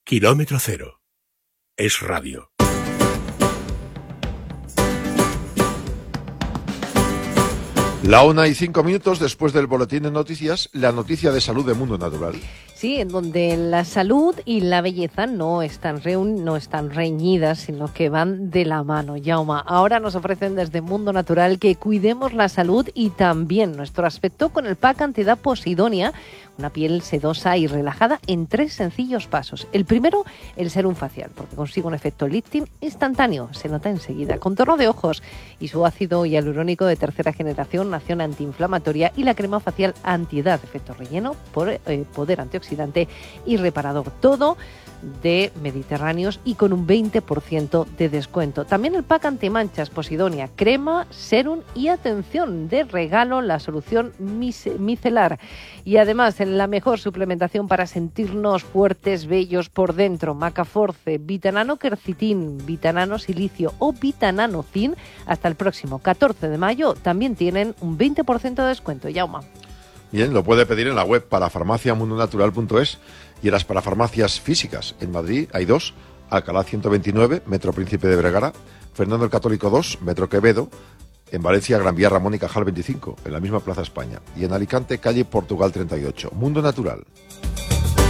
Kilómetro Cero. Es radio. La 1:05 después del boletín de noticias, la noticia de salud de Mundo Natural. Sí, en donde la salud y la belleza no están reñidas, sino que van de la mano. Jaume, ahora nos ofrecen desde Mundo Natural que cuidemos la salud y también nuestro aspecto con el pack antiedad Posidonia, una piel sedosa y relajada en 3 sencillos pasos. El primero, el serum facial, porque consigue un efecto lifting instantáneo, se nota enseguida. Contorno de ojos y su ácido hialurónico de 3ª generación, acción antiinflamatoria, y la crema facial antiedad, efecto relleno, poder antioxidante y reparador. Todo de Mediterráneos y con un 20% de descuento. También el pack antimanchas Posidonia, crema, serum y atención de regalo, la solución micelar. Y además en la mejor suplementación para sentirnos fuertes, bellos por dentro, Macaforce, Vitanano Quercitin, Vitanano Silicio o Vitanano Zinc, hasta el próximo 14 de mayo también tienen un 20% de descuento. Jaume. Bien, lo puede pedir en la web parafarmaciamundonatural.es y en las parafarmacias físicas. En Madrid hay 2, Alcalá 129, Metro Príncipe de Vergara, Fernando el Católico 2, Metro Quevedo, en Valencia Gran Vía Ramón y Cajal 25, en la misma Plaza España, y en Alicante calle Portugal 38. Mundo Natural.